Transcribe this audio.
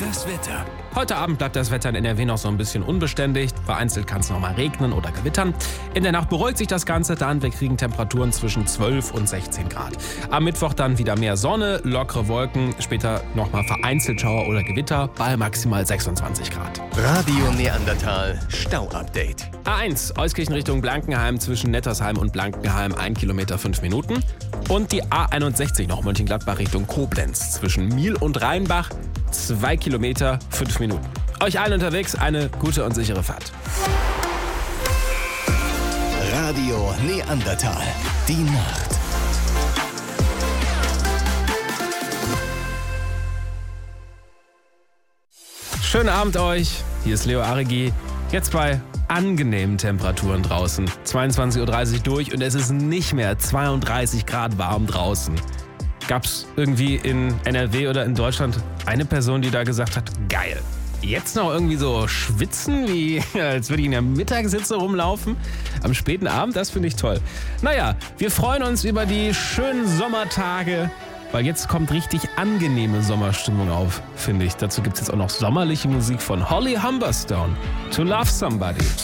Das Wetter. Heute Abend bleibt das Wetter in NRW noch so ein bisschen unbeständig. Vereinzelt kann es noch mal regnen oder gewittern. In der Nacht beruhigt sich das Ganze dann. Wir kriegen Temperaturen zwischen 12 und 16 Grad. Am Mittwoch dann wieder mehr Sonne, lockere Wolken. Später noch mal vereinzelt Schauer oder Gewitter bei maximal 26 Grad. Radio Neandertal Stau-Update. A1, Euskirchen Richtung Blankenheim zwischen Nettersheim und Blankenheim 1 Kilometer 5 Minuten. Und die A61 noch Mönchengladbach Richtung Koblenz zwischen Miel und Rheinbach 2 Kilometer 5 Minuten. Euch allen unterwegs eine gute und sichere Fahrt. Radio Neandertal. Die Nacht. Schönen Abend euch. Hier ist Leo Arigi. Jetzt bei angenehmen Temperaturen draußen. 22:30 Uhr durch und es ist nicht mehr 32 Grad warm draußen. Gab es irgendwie in NRW oder in Deutschland eine Person, die da gesagt hat, geil, jetzt noch irgendwie so schwitzen, wie als würde ich in der Mittagshitze rumlaufen? Am späten Abend, das finde ich toll. Naja, wir freuen uns über die schönen Sommertage, weil jetzt kommt richtig angenehme Sommerstimmung auf, finde ich. Dazu gibt es jetzt auch noch sommerliche Musik von Holly Humberstone, To Love Somebody.